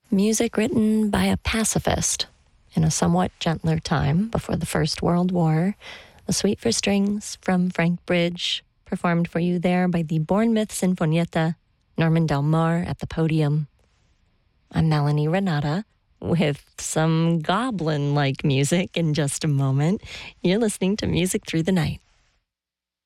Music written by a pacifist in a somewhat gentler time before the First World War. The Suite for Strings from Frank Bridge, performed for you there by the Bournemouth Sinfonietta, Norman Del Mar at the podium. I'm Melanie Renata with some goblin-like music in just a moment. You're listening to Music Through the Night.